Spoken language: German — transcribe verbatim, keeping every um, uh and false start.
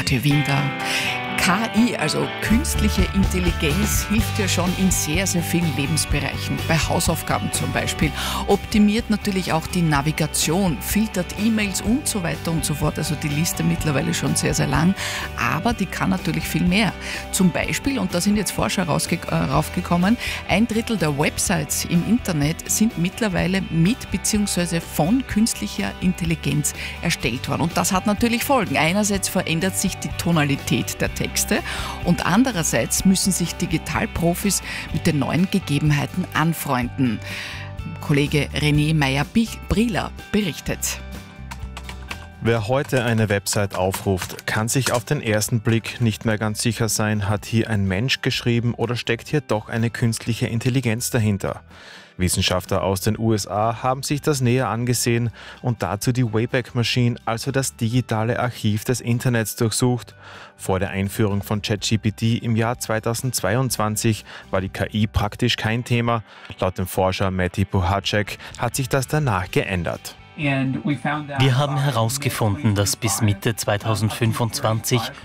Radio Wien da. K I, also künstliche Intelligenz, hilft ja schon in sehr, sehr vielen Lebensbereichen. Bei Hausaufgaben zum Beispiel. Optimiert natürlich auch die Navigation, filtert E-Mails und so weiter und so fort. Also die Liste mittlerweile schon sehr, sehr lang. Aber die kann natürlich viel mehr. Zum Beispiel, und da sind jetzt Forscher rausge- äh, raufgekommen, ein Drittel der Websites im Internet sind mittlerweile mit bzw. von künstlicher Intelligenz erstellt worden. Und das hat natürlich Folgen. Einerseits verändert sich die Tonalität der Texte. Und andererseits müssen sich Digitalprofis mit den neuen Gegebenheiten anfreunden. Kollege René Meyer-Brieler berichtet. Wer heute eine Website aufruft, kann sich auf den ersten Blick nicht mehr ganz sicher sein, hat hier ein Mensch geschrieben oder steckt hier doch eine künstliche Intelligenz dahinter. Wissenschaftler aus den U S A haben sich das näher angesehen und dazu die Wayback Machine, also das digitale Archiv des Internets, durchsucht. Vor der Einführung von ChatGPT im Jahr zweitausendzweiundzwanzig war die K I praktisch kein Thema. Laut dem Forscher Matti Puhacek hat sich das danach geändert. Wir haben herausgefunden, dass bis Mitte zweitausendfünfundzwanzig